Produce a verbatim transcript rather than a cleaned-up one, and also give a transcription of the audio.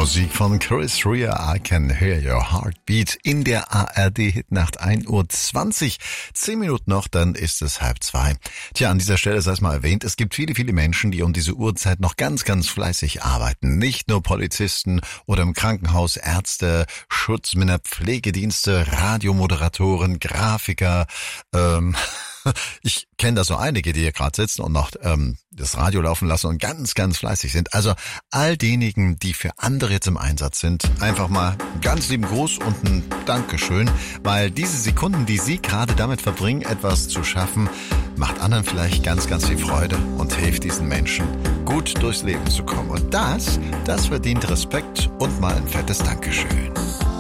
Musik von Chris Rea, I Can Hear Your Heartbeat in der A R D-Hitnacht ein Uhr zwanzig. Zehn Minuten noch, dann ist es halb zwei. Tja, an dieser Stelle sei es mal erwähnt, es gibt viele, viele Menschen, die um diese Uhrzeit noch ganz, ganz fleißig arbeiten. Nicht nur Polizisten oder im Krankenhaus Ärzte, Schutzmänner, Pflegedienste, Radiomoderatoren, Grafiker, ähm... Ich kenne da so einige, die hier gerade sitzen und noch ähm, das Radio laufen lassen und ganz, ganz fleißig sind. Also all diejenigen, die für andere jetzt im Einsatz sind, einfach mal einen ganz lieben Gruß und ein Dankeschön, weil diese Sekunden, die Sie gerade damit verbringen, etwas zu schaffen, macht anderen vielleicht ganz, ganz viel Freude und hilft diesen Menschen, gut durchs Leben zu kommen. Und das, das verdient Respekt und mal ein fettes Dankeschön.